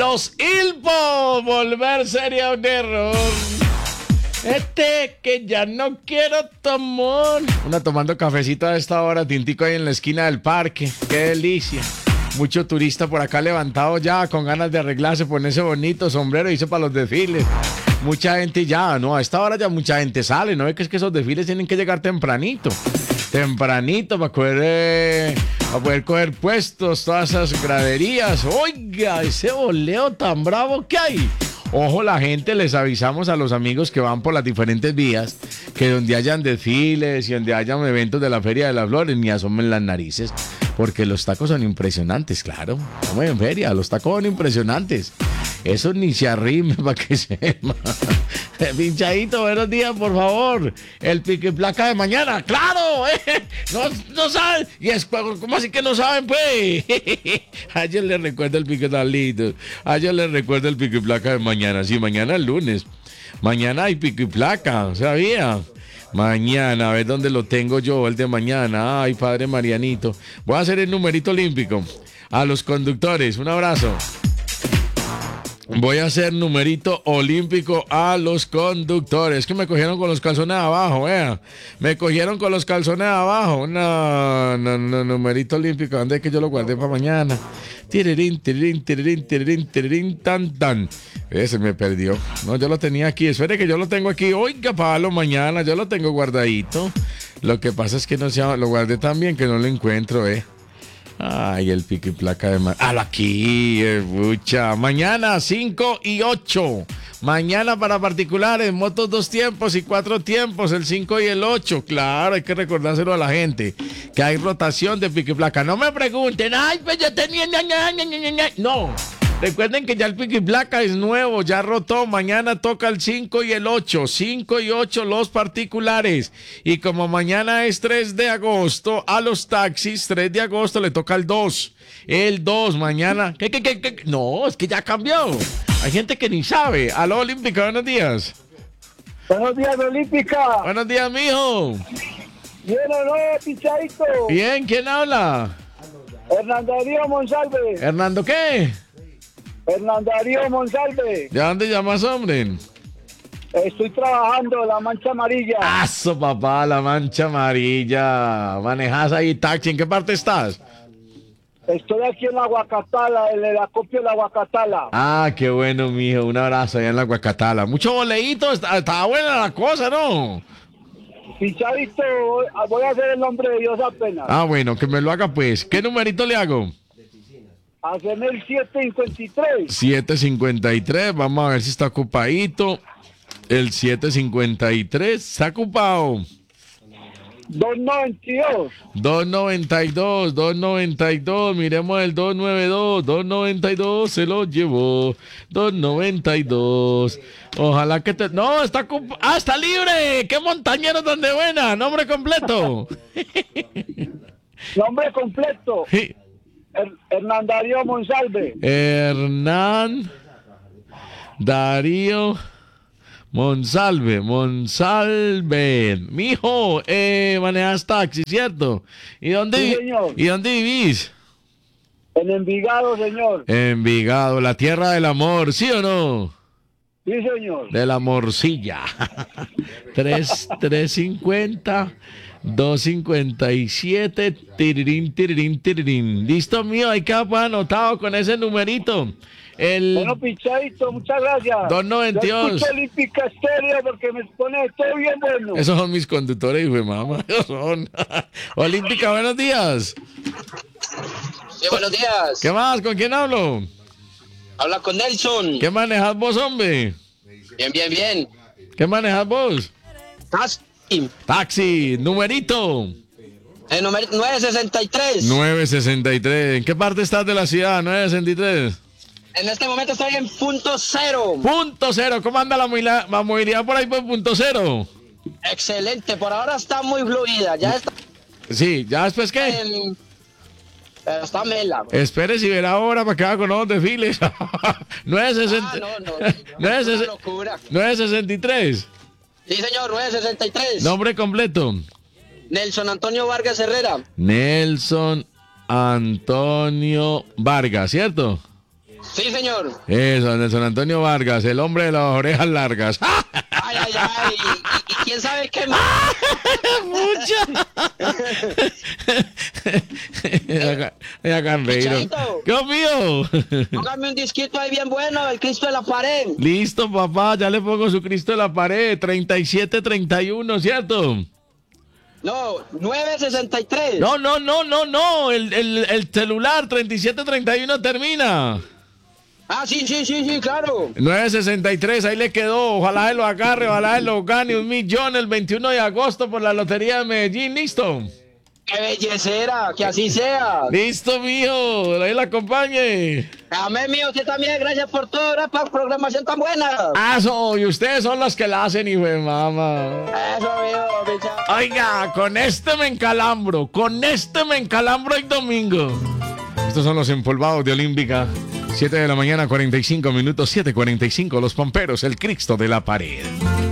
Los Ilpos, volver sería un error. Que ya no quiero tomar. Una tomando cafecito a esta hora, tintico ahí en la esquina del parque. Qué delicia. Mucho turista por acá levantado ya, con ganas de arreglarse, ponerse bonito, sombrero, irse para los desfiles. Mucha gente ya, ¿no? A esta hora ya mucha gente sale, ¿no? Es que esos desfiles tienen que llegar tempranito. Tempranito para poder coger puestos, todas esas graderías. Oiga, ese boleo tan bravo que hay. Ojo, la gente, les avisamos a los amigos que van por las diferentes vías que donde hayan desfiles y donde hayan eventos de la Feria de las Flores, ni asomen las narices, porque los tacos son impresionantes, claro. Estamos en feria, los tacos son impresionantes. Eso ni se arrime para que sepa. Pinchadito, buenos días, por favor. El pique placa de mañana, claro. No saben. Y es, ¿cómo así que no saben, pues? Ayer les recuerdo el pique tan lindo. Ayer les recuerdo el pique placa de mañana. Sí, mañana es lunes. Mañana hay pique placa, ¿sabía? Mañana, a ver dónde lo tengo yo, el de mañana. Ay, padre Marianito. Voy a hacer el numerito olímpico. A los conductores, un abrazo. Voy a hacer numerito olímpico a los conductores. Que me cogieron con los calzones abajo, Me cogieron con los calzones abajo. No, numerito olímpico. ¿Dónde es que yo lo guardé para mañana? Tirirín, tirirín, tirirín, tirirín, tirirín, tan, tan. Ese me perdió. No, yo lo tenía aquí. Espere que yo lo tengo aquí. Oiga, Pablo, mañana yo lo tengo guardadito. Lo que pasa es que no se lo guardé tan bien que no lo encuentro, Ay, el pico y placa de... aquí, pucha. Mañana 5 y 8. Mañana para particulares, motos 2 tiempos y 4 tiempos, el 5 y el 8. Claro, hay que recordárselo a la gente, que hay rotación de pico y placa. No me pregunten, ay, pues yo tenía... No. Recuerden que ya el pico y placa es nuevo, ya rotó. Mañana toca el 5 y el 8. 5 y 8 los particulares. Y como mañana es 3 de agosto, a los taxis, 3 de agosto le toca el 2. El 2 mañana. ¿Qué? No, es que ya cambió. Hay gente que ni sabe. Aló, Olímpica, buenos días. Buenos días, Olímpica. Buenos días, mijo. Bien o no, pichadito. Bien, ¿quién habla? Hernando Darío Monsalve. ¿Hernando qué? Hernando Darío Monsalve. ¿De dónde llamas, hombre? Estoy trabajando La Mancha Amarilla. ¡Aso, papá! La Mancha Amarilla. ¿Manejas ahí taxi? ¿En qué parte estás? Estoy aquí en la Guacatala, en el acopio de la Guacatala. Ah, qué bueno, mijo. Un abrazo allá en la Guacatala. Mucho boleíto. Estaba buena la cosa, ¿no? Pichadito, voy a hacer el nombre de Dios apenas. Ah, bueno, que me lo haga pues. ¿Qué numerito le hago? Haceme el 753. 753, vamos a ver si está ocupadito. El 753, ¿está ocupado? 292. 292, miremos el 292, se lo llevó. 292. Ojalá que te... No, está ocupado. ¡Ah, está libre! ¡Qué montañero tan de buena! Nombre completo. Nombre completo. Sí. Hernán Darío Monsalve. Hernán Darío Monsalve. Mijo, manejas taxi, ¿cierto? Sí, señor. ¿Y dónde vivís? En Envigado, señor. Envigado, la tierra del amor, ¿sí o no? Sí, señor. De la morcilla. 350 257 tirirín. Listo, mío, ahí queda pues anotado con ese numerito. Bueno, pichadito, muchas gracias. 292. Yo escucho Olímpica Estéreo porque me pone todo bien bueno. Esos son mis conductores, hijo de mamá. Esos son. Olímpica, buenos días. Sí, buenos días. ¿Qué más? ¿Con quién hablo? Habla con Nelson. ¿Qué manejas vos, hombre? Bien. ¿Qué manejas vos? Taxi, numerito. El número 963. 963. ¿En qué parte estás de la ciudad? 963. En este momento estoy en punto cero. Punto cero. ¿Cómo anda la movilidad por ahí por punto cero? Excelente. Por ahora está muy fluida. Ya está. Sí, ¿ya después qué? Pero está mela. Espere si verá ahora para que haga con los desfiles. 960. No. 963. Sí, señor, 963. Nombre completo. Nelson Antonio Vargas Herrera. Nelson Antonio Vargas, ¿cierto? Sí, señor. Eso, Nelson Antonio Vargas, el hombre de las orejas largas. Ay, ay, ay. ¿Y quién sabe qué más? ¡Mucha! Chayito. ¿Qué mío? Póngame un disquito ahí bien bueno, el Cristo de la pared. Listo, papá, ya le pongo su Cristo de la pared, 3731, ¿cierto? No, 963. No, el celular 3731 termina. Ah, sí, claro. 963, ahí le quedó, ojalá se lo agarre, ojalá se lo gane, 1 millón el 21 de agosto por la Lotería de Medellín, ¿listo? ¡Qué bellecera! ¡Que así sea! Listo, mijo, ahí la acompañe. Amén, mío, usted también, gracias por todo, por programación tan buena. Eso, y ustedes son los que la hacen, hijo de mamá. Eso, mío, bicha. Oiga, con este me encalambro el domingo. Estos son los empolvados de Olímpica. 7 de la mañana, 45 minutos, 7:45, los pomperos, el Cristo de la pared.